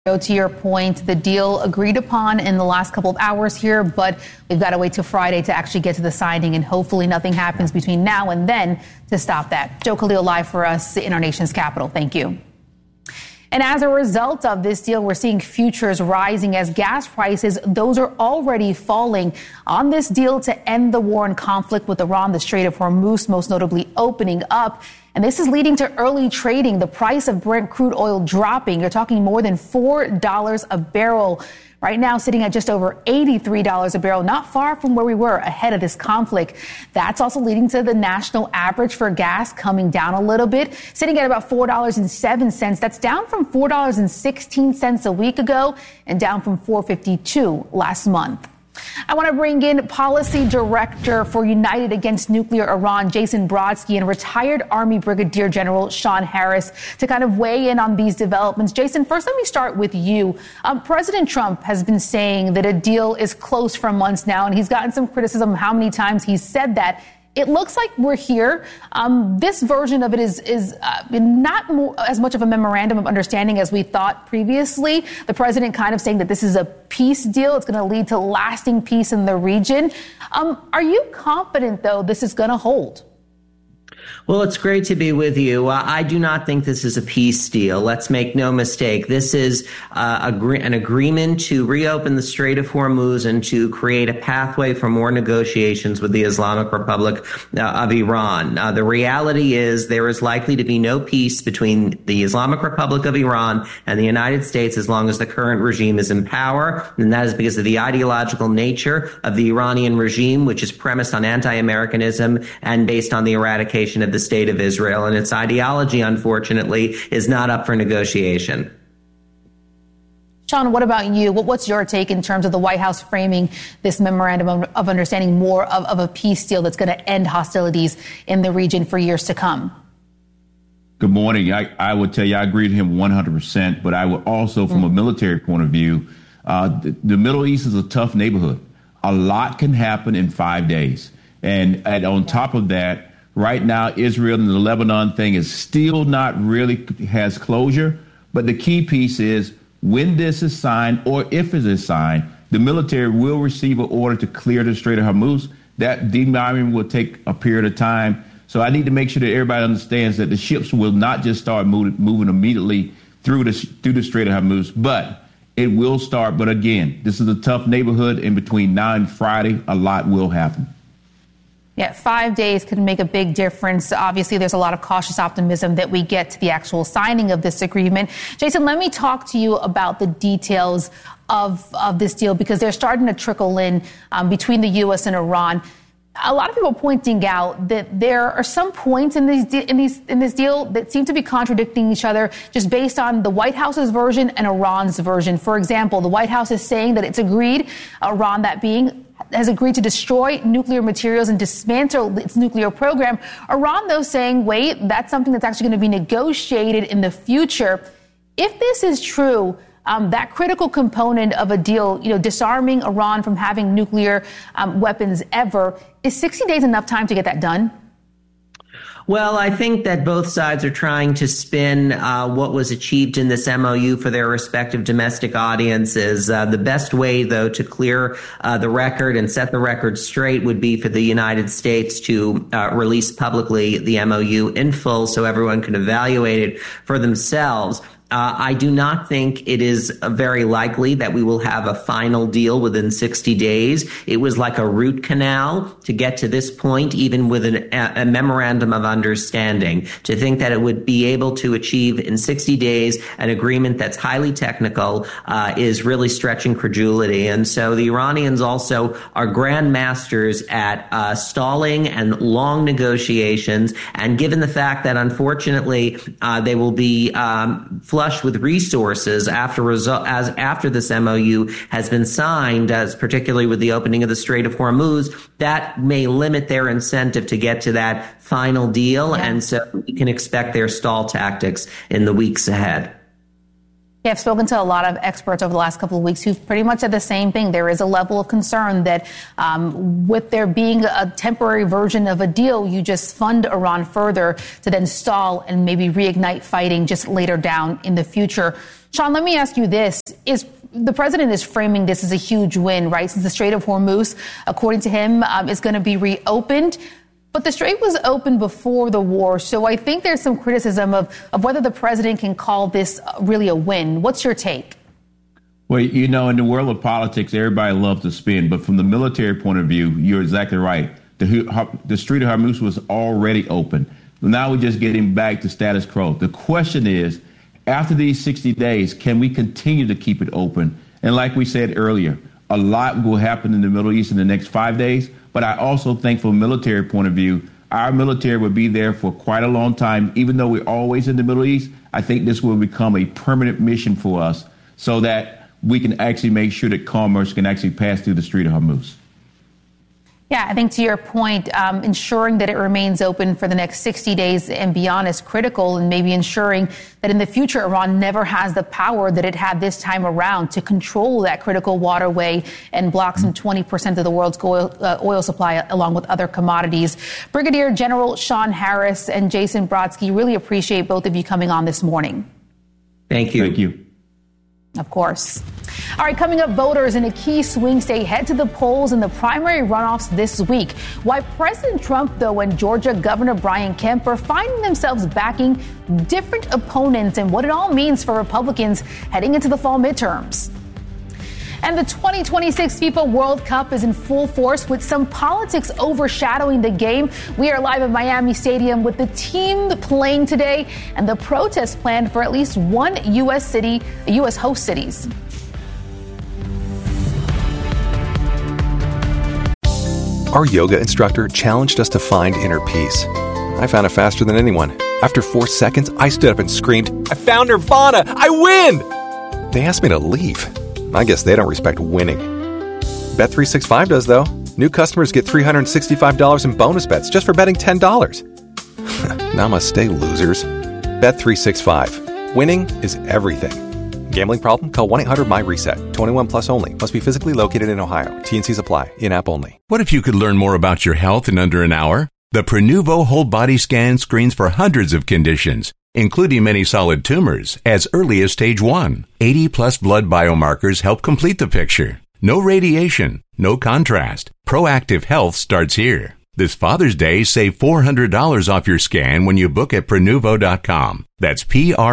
To your point, the deal agreed upon in the last couple of hours here, but we've got to wait till Friday to actually get to the signing, and hopefully nothing happens between now and then to stop that. Joe Khalil live for us in our nation's capital. Thank you. And as a result of this deal, we're seeing futures rising as gas prices, those are already falling on this deal to end the war and conflict with Iran, the Strait of Hormuz, most notably opening up. And this is leading to early trading, the price of Brent crude oil dropping. You're talking more than $4 a barrel. Right now, sitting at just over $83 a barrel, not far from where we were ahead of this conflict. That's also leading to the national average for gas coming down a little bit, sitting at about $4.07. That's down from $4.16 a week ago and down from $4.52 last month. I want to bring in Policy Director for United Against Nuclear Iran, Jason Brodsky, and retired Army Brigadier General Sean Harris to kind of weigh in on these developments. Jason, first, let me start with you. President Trump has been saying that a deal is close for months now, and he's gotten some criticism how many times he's said that. It looks like we're here. This version of it is not as much of a memorandum of understanding as we thought previously. The president kind of saying that this is a peace deal. It's going to lead to lasting peace in the region. Are you confident, though, this is going to hold? Well, it's great to be with you. I do not think this is a peace deal. Let's make no mistake. This is an agreement to reopen the Strait of Hormuz and to create a pathway for more negotiations with the Islamic Republic of Iran. The reality is there is likely to be no peace between the Islamic Republic of Iran and the United States as long as the current regime is in power. And that is because of the ideological nature of the Iranian regime, which is premised on anti-Americanism and based on the eradication of the State of Israel, and its ideology, unfortunately, is not up for negotiation. Sean, what about you? What's your take in terms of the White House framing this memorandum of understanding more of a peace deal that's going to end hostilities in the region for years to come? Good morning. I would tell you I agree with him 100%, but I would also, from a military point of view, the Middle East is a tough neighborhood. A lot can happen in 5 days. And on top of that, right now, Israel and the Lebanon thing is still not really has closure. But the key piece is when this is signed, or if it is signed, the military will receive an order to clear the Strait of Hormuz. That demining will take a period of time. So I need to make sure that everybody understands that the ships will not just start moving immediately through the Strait of Hormuz, but it will start. But again, this is a tough neighborhood, and between now and Friday, a lot will happen. Yeah, 5 days could make a big difference. Obviously, there's a lot of cautious optimism that we get to the actual signing of this agreement. Jason, let me talk to you about the details of this deal, because they're starting to trickle in between the U.S. and Iran. A lot of people pointing out that there are some points in this deal that seem to be contradicting each other just based on the White House's version and Iran's version. For example, the White House is saying that it's agreed, Iran that being, has agreed to destroy nuclear materials and dismantle its nuclear program. Iran, though, saying, wait, that's something that's actually going to be negotiated in the future. If this is true, that critical component of a deal, disarming Iran from having nuclear weapons ever, is 60 days enough time to get that done? Well, I think that both sides are trying to spin what was achieved in this MOU for their respective domestic audiences. The best way, though, to clear the record and set the record straight would be for the United States to release publicly the MOU in full so everyone can evaluate it for themselves. I do not think it is very likely that we will have a final deal within 60 days. It was like a root canal to get to this point, even with a memorandum of understanding. To think that it would be able to achieve in 60 days an agreement that's highly technical is really stretching credulity. And so the Iranians also are grandmasters at stalling and long negotiations. And given the fact that, unfortunately, they will be flush with resources after this MOU has been signed, as particularly with the opening of the Strait of Hormuz, that may limit their incentive to get to that final deal. Yeah. And so we can expect their stall tactics in the weeks ahead. Yeah, I've spoken to a lot of experts over the last couple of weeks who've pretty much said the same thing. There is a level of concern that with there being a temporary version of a deal, you just fund Iran further to then stall and maybe reignite fighting just later down in the future. Sean, let me ask you this. The president is framing this as a huge win, right? Since the Strait of Hormuz, according to him, is going to be reopened. But the Strait was open before the war. So I think there's some criticism of whether the president can call this really a win. What's your take? Well, you know, in the world of politics, everybody loves to spin. But from the military point of view, you're exactly right. The Strait of Hormuz was already open. Now we're just getting back to status quo. The question is, after these 60 days, can we continue to keep it open? And like we said earlier, a lot will happen in the Middle East in the next 5 days. But I also think from a military point of view, our military will be there for quite a long time. Even though we're always in the Middle East, I think this will become a permanent mission for us so that we can actually make sure that commerce can actually pass through the Strait of Hormuz. Yeah, I think to your point, ensuring that it remains open for the next 60 days and beyond is critical, and maybe ensuring that in the future Iran never has the power that it had this time around to control that critical waterway and block some 20% of the world's oil supply along with other commodities. Brigadier General Sean Harris and Jason Brodsky, really appreciate both of you coming on this morning. Thank you. Thank you. Of course. All right, coming up, voters in a key swing state head to the polls in the primary runoffs this week. Why President Trump, though, and Georgia Governor Brian Kemp are finding themselves backing different opponents and what it all means for Republicans heading into the fall midterms. And the 2026 FIFA World Cup is in full force with some politics overshadowing the game. We are live at Miami Stadium with the team playing today and the protest planned for at least one U.S. host cities. Our yoga instructor challenged us to find inner peace. I found it faster than anyone. After 4 seconds, I stood up and screamed, "I found Nirvana! I win!" They asked me to leave. I guess they don't respect winning. Bet365 does, though. New customers get $365 in bonus bets just for betting $10. Namaste, losers. Bet365. Winning is everything. Gambling problem? Call 1-800-MY-RESET. 21 plus only. Must be physically located in Ohio. T&Cs apply. In-app only. What if you could learn more about your health in under an hour? The Prenuvo whole body scan screens for hundreds of conditions, including many solid tumors, as early as stage 1. 80-plus blood biomarkers help complete the picture. No radiation, no contrast. Proactive health starts here. This Father's Day, save $400 off your scan when you book at Prenuvo.com. That's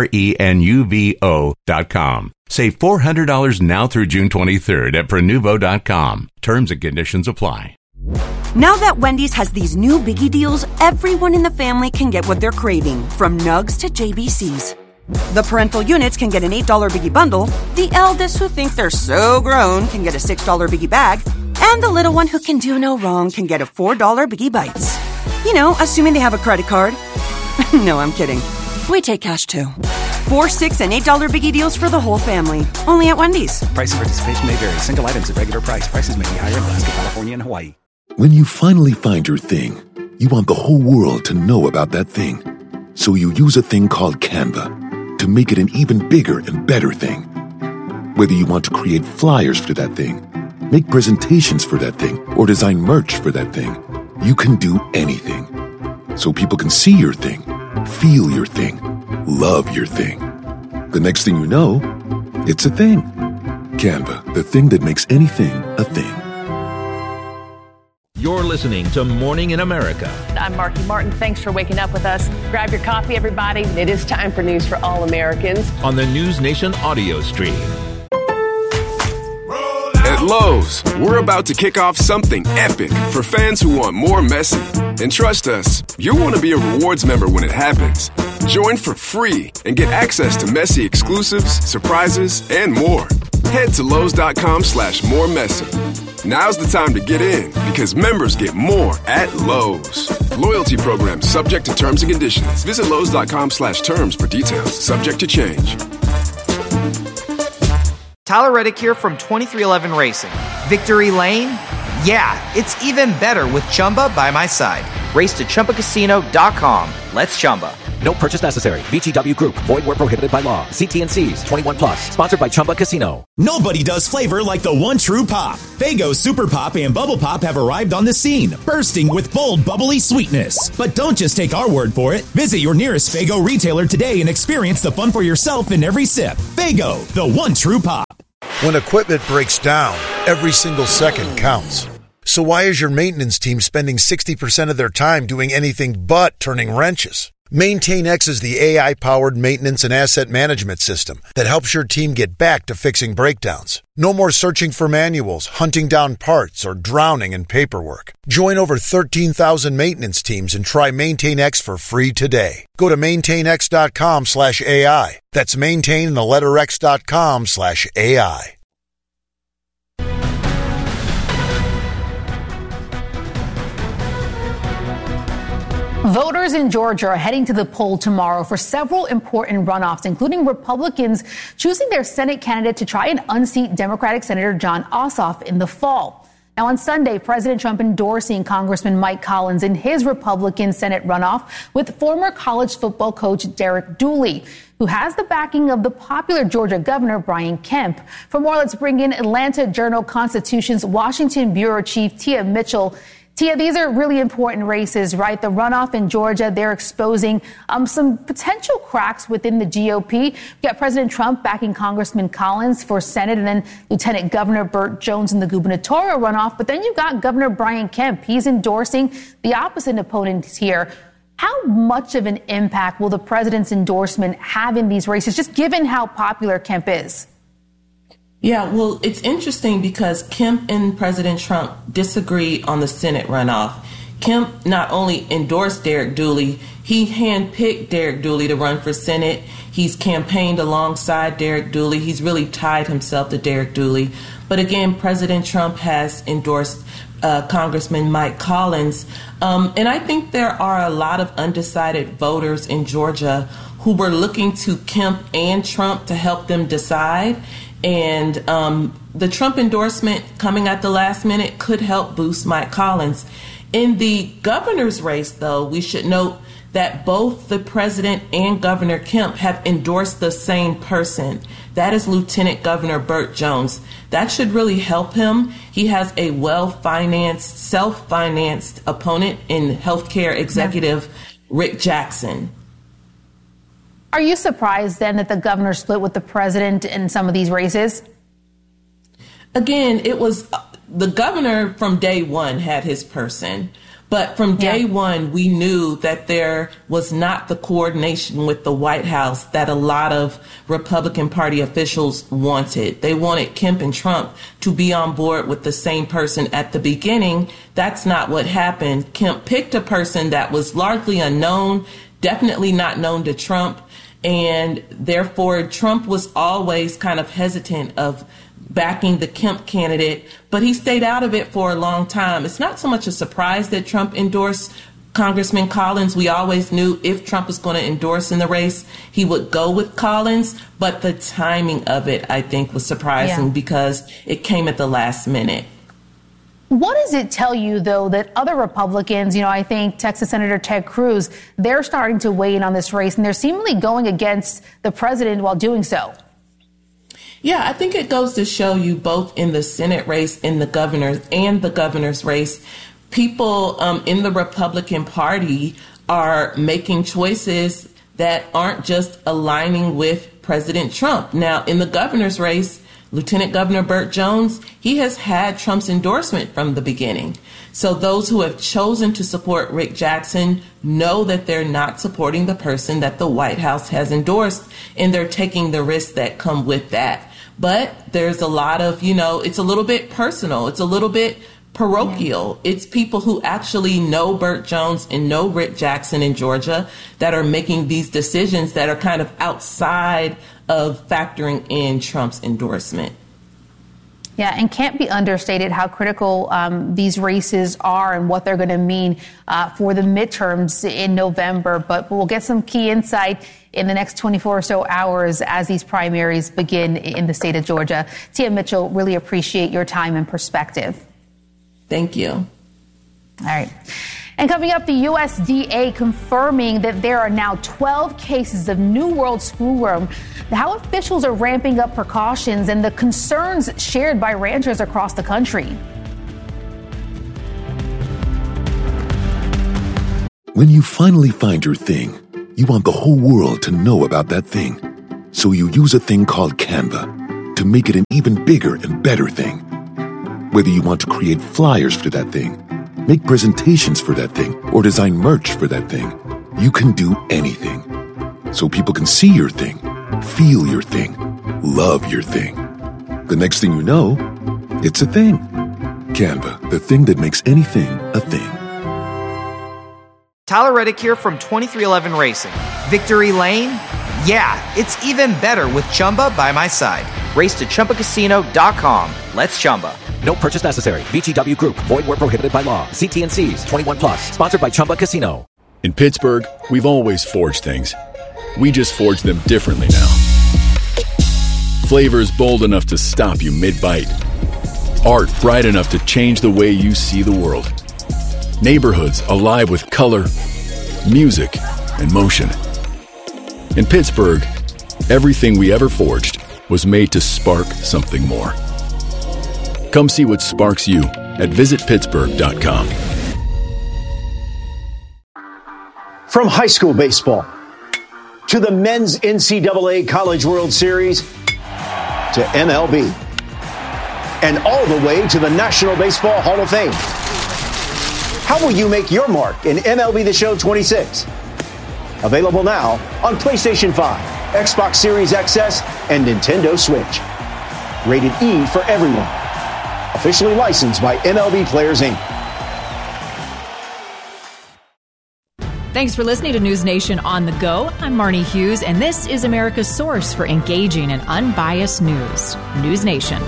Prenuvo.com. Save $400 now through June 23rd at Prenuvo.com. Terms and conditions apply. Now that Wendy's has these new biggie deals, everyone in the family can get what they're craving, from nugs to JBCs. The parental units can get an $8 biggie bundle, the eldest who think they're so grown can get a $6 biggie bag, and the little one who can do no wrong can get a $4 biggie bites. You know, assuming they have a credit card. No, I'm kidding. We take cash too. 4, 6, and $8 biggie deals for the whole family. Only at Wendy's. Price and participation may vary. Single items at regular price. Prices may be higher in Alaska, California, and Hawaii. When you finally find your thing, you want the whole world to know about that thing. So you use a thing called Canva to make it an even bigger and better thing. Whether you want to create flyers for that thing, make presentations for that thing, or design merch for that thing, you can do anything. So people can see your thing, feel your thing, love your thing. The next thing you know, it's a thing. Canva, the thing that makes anything a thing. You're listening to Morning in America. I'm Marky Martin. Thanks for waking up with us. Grab your coffee, everybody. It is time for news for all Americans. On the News Nation audio stream. At Lowe's, we're about to kick off something epic for fans who want more Messi. And trust us, you'll want to be a rewards member when it happens. Join for free and get access to Messi exclusives, surprises, and more. Head to Lowe's.com/moremessy. Now's the time to get in because members get more at Lowe's. Loyalty program subject to terms and conditions. Visit Lowe's.com/terms for details. Subject to change. Tyler Reddick here from 2311 Racing. Victory Lane? Yeah, it's even better with Chumba by my side. Race to ChumbaCasino.com. Let's Chumba. No purchase necessary. VGW Group. Void where prohibited by law. See T&Cs. 21 plus. Sponsored by Chumba Casino. Nobody does flavor like the one true pop. Faygo Super Pop and Bubble Pop have arrived on the scene, bursting with bold, bubbly sweetness. But don't just take our word for it. Visit your nearest Faygo retailer today and experience the fun for yourself in every sip. Faygo, the one true pop. When equipment breaks down, every single second counts. So why is your maintenance team spending 60% of their time doing anything but turning wrenches? MaintainX is the AI-powered maintenance and asset management system that helps your team get back to fixing breakdowns. No more searching for manuals, hunting down parts, or drowning in paperwork. Join over 13,000 maintenance teams and try MaintainX for free today. Go to maintainx.com/AI. That's maintain and the letter x.com/AI. Voters in Georgia are heading to the poll tomorrow for several important runoffs, including Republicans choosing their Senate candidate to try and unseat Democratic Senator Jon Ossoff in the fall. Now, on Sunday, President Trump endorsing Congressman Mike Collins in his Republican Senate runoff with former college football coach Derek Dooley, who has the backing of the popular Georgia Governor Brian Kemp. For more, let's bring in Atlanta Journal-Constitution's Washington Bureau Chief Tia Mitchell. Tia, these are really important races, right? The runoff in Georgia, they're exposing some potential cracks within the GOP. We've got President Trump backing Congressman Collins for Senate, and then Lieutenant Governor Burt Jones in the gubernatorial runoff. But then you've got Governor Brian Kemp. He's endorsing the opposite opponent here. How much of an impact will the president's endorsement have in these races, just given how popular Kemp is? Yeah, well, it's interesting because Kemp and President Trump disagree on the Senate runoff. Kemp not only endorsed Derek Dooley, he handpicked Derek Dooley to run for Senate. He's campaigned alongside Derek Dooley. He's really tied himself to Derek Dooley. But again, President Trump has endorsed Congressman Mike Collins. And I think there are a lot of undecided voters in Georgia who were looking to Kemp and Trump to help them decide. And the Trump endorsement coming at the last minute could help boost Mike Collins. In the governor's race, though, we should note that both the president and Governor Kemp have endorsed the same person. That is Lieutenant Governor Burt Jones. That should really help him. He has a well-financed, self-financed opponent in healthcare executive Rick Jackson. Are you surprised then that the governor split with the president in some of these races? Again, it was the governor from day one had his person. But from day one, we knew that there was not the coordination with the White House that a lot of Republican Party officials wanted. They wanted Kemp and Trump to be on board with the same person at the beginning. That's not what happened. Kemp picked a person that was largely unknown, definitely not known to Trump. And therefore, Trump was always kind of hesitant of backing the Kemp candidate, but he stayed out of it for a long time. It's not so much a surprise that Trump endorsed Congressman Collins. We always knew if Trump was going to endorse in the race, he would go with Collins. But the timing of it, I think, was surprising because it came at the last minute. What does it tell you, though, that other Republicans, I think Texas Senator Ted Cruz, they're starting to weigh in on this race, and they're seemingly going against the president while doing so? Yeah, I think it goes to show you both in the Senate race, in the governor's race, people in the Republican Party are making choices that aren't just aligning with President Trump. Now, in the governor's race, Lieutenant Governor Burt Jones, he has had Trump's endorsement from the beginning. So those who have chosen to support Rick Jackson know that they're not supporting the person that the White House has endorsed, and they're taking the risks that come with that. But there's a lot of, it's a little bit personal. It's a little bit parochial. It's people who actually know Burt Jones and know Rick Jackson in Georgia that are making these decisions that are kind of outside of factoring in Trump's endorsement. Yeah, and can't be understated how critical these races are and what they're going to mean for the midterms in November. But we'll get some key insight in the next 24 or so hours as these primaries begin in the state of Georgia. Tia Mitchell, really appreciate your time and perspective. Thank you. All right. And coming up, the USDA confirming that there are now 12 cases of New World screwworm, how officials are ramping up precautions, and the concerns shared by ranchers across the country. When you finally find your thing, you want the whole world to know about that thing. So you use a thing called Canva to make it an even bigger and better thing. Whether you want to create flyers for that thing, make presentations for that thing, or design merch for that thing, you can do anything. So people can see your thing, feel your thing, love your thing. The next thing you know, it's a thing. Canva, the thing that makes anything a thing. Tyler Reddick here from 2311 Racing. Victory Lane? Yeah, it's even better with Chumba by my side. Race to ChumbaCasino.com. Let's Chumba. No purchase necessary. VGW Group. Void where prohibited by law. See T&Cs. 21 plus. Sponsored by Chumba Casino. In Pittsburgh, we've always forged things. We just forge them differently now. Flavors bold enough to stop you mid-bite. Art bright enough to change the way you see the world. Neighborhoods alive with color, music, and motion. In Pittsburgh, everything we ever forged was made to spark something more. Come see what sparks you at visitpittsburgh.com. From high school baseball to the men's NCAA College World Series to MLB and all the way to the National Baseball Hall of Fame. How will you make your mark in MLB The Show 26? Available now on PlayStation 5, Xbox Series XS, and Nintendo Switch. Rated E for everyone. Officially licensed by MLB Players, Inc. Thanks for listening to News Nation on the Go. I'm Marnie Hughes, and this is America's source for engaging and unbiased news. News Nation.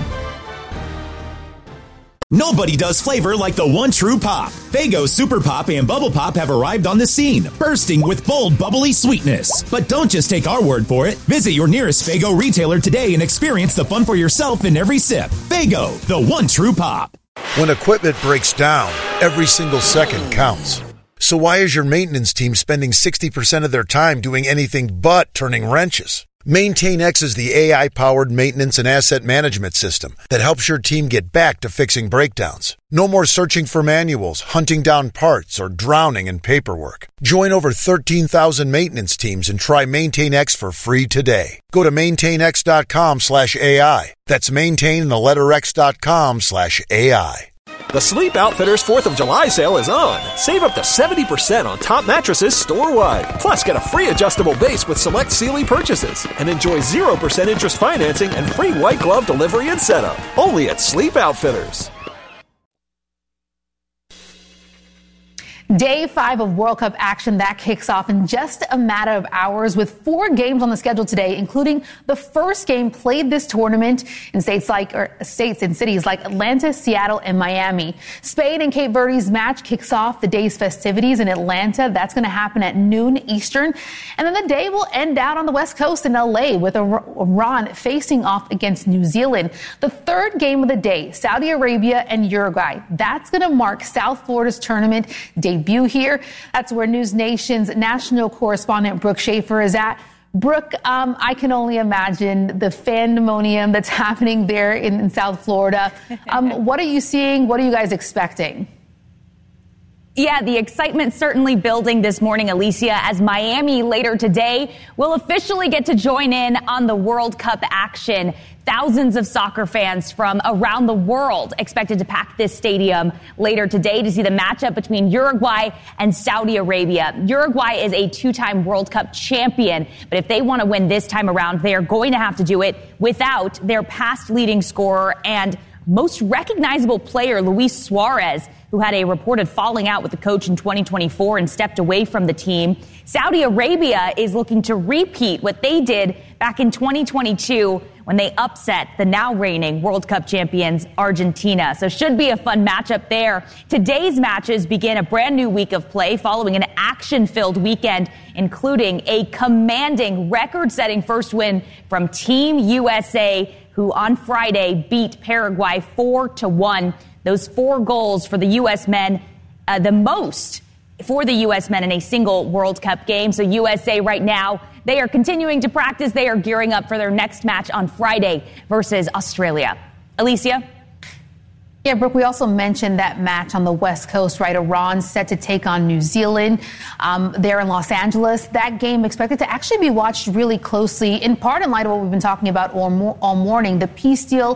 Nobody does flavor like the one true pop. Faygo Super Pop and Bubble Pop have arrived on the scene, bursting with bold, bubbly sweetness. But don't just take our word for it. Visit your nearest Faygo retailer today and experience the fun for yourself in every sip. Faygo, the one true pop. When equipment breaks down, every single second counts. So why is your maintenance team spending 60% of their time doing anything but turning wrenches? MaintainX is the AI-powered maintenance and asset management system that helps your team get back to fixing breakdowns. No more searching for manuals, hunting down parts, or drowning in paperwork. Join over 13,000 maintenance teams and try MaintainX for free today. Go to maintainx.com/AI. That's maintain and the letter x.com/AI. The Sleep Outfitters 4th of July sale is on. Save up to 70% on top mattresses store-wide. Plus, get a free adjustable base with select Sealy purchases. And enjoy 0% interest financing and free white glove delivery and setup. Only at Sleep Outfitters. Day 5 of World Cup action that kicks off in just a matter of hours with 4 games on the schedule today, including the first game played this tournament in states and cities like Atlanta, Seattle, and Miami. Spain and Cape Verde's match kicks off the day's festivities in Atlanta. That's going to happen at noon Eastern. And then the day will end out on the West Coast in LA with Iran facing off against New Zealand. The third game of the day, Saudi Arabia and Uruguay. That's going to mark South Florida's tournament debut here. That's where News Nation's national correspondent Brooke Schaefer is at. Brooke, I can only imagine the fandemonium that's happening there in South Florida. What are you seeing? What are you guys expecting? Yeah, the excitement certainly building this morning, Alicia, as Miami later today will officially get to join in on the World Cup action. Thousands of soccer fans from around the world expected to pack this stadium later today to see the matchup between Uruguay and Saudi Arabia. Uruguay is a 2-time World Cup champion, but if they want to win this time around, they are going to have to do it without their past leading scorer and most recognizable player, Luis Suarez, who had a reported falling out with the coach in 2024 and stepped away from the team. Saudi Arabia is looking to repeat what they did back in 2022 when they upset the now reigning World Cup champions, Argentina. So should be a fun matchup there. Today's matches begin a brand new week of play following an action-filled weekend, including a commanding record-setting first win from Team USA, who on Friday beat Paraguay 4-1. Those 4 goals for the U.S. men, the most for the U.S. men in a single World Cup game. So USA right now, they are continuing to practice. They are gearing up for their next match on Friday versus Australia. Alicia? Yeah, Brooke, we also mentioned that match on the West Coast, right? Iran set to take on New Zealand there in Los Angeles. That game expected to actually be watched really closely, in part in light of what we've been talking about all morning, the peace deal